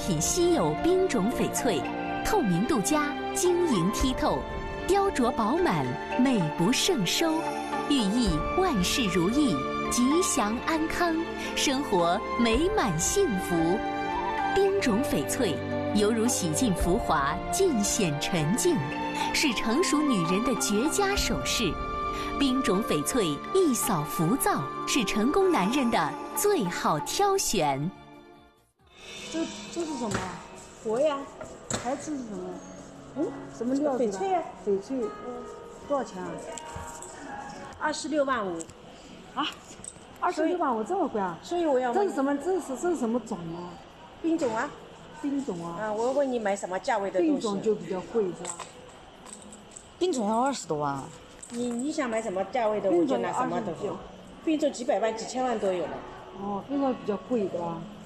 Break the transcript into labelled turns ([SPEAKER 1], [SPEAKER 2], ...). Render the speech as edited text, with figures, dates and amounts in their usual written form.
[SPEAKER 1] 品稀有冰种翡翠，透明度佳，晶莹剔透，雕琢饱满，美不胜收，寓意万事如意，吉祥安康，生活美满幸福。冰种翡翠犹如洗尽浮华，尽显沉静，是成熟女人的绝佳首饰。冰种翡翠一扫浮躁，是成功男人的最好挑选。
[SPEAKER 2] 这是什么？
[SPEAKER 3] 佛呀，
[SPEAKER 2] 牌子是什么？什么料子的？
[SPEAKER 3] 翡翠啊，
[SPEAKER 2] 翡翠，多少钱啊
[SPEAKER 3] 26万5。
[SPEAKER 2] 啊，26万5这么贵啊？
[SPEAKER 3] 所以我要问
[SPEAKER 2] 这是什么？这是什么种啊？
[SPEAKER 3] 冰种啊。
[SPEAKER 2] 冰种啊？
[SPEAKER 3] 啊，我问你买什么价位的东西？
[SPEAKER 2] 冰种就比较贵是吧？
[SPEAKER 4] 冰种要20多万啊。
[SPEAKER 3] 你想买什么价位的，我就拿什么的。冰种几百万、几千万都有了。
[SPEAKER 2] 哦，冰种比较贵对吧？